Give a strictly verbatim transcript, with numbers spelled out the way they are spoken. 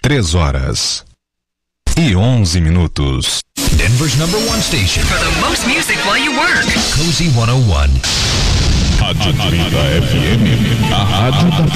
Três horas e onze minutos. Denver's number one station for the most music while you work. Cozy cento e um. Rádio trinta F M, a rádio da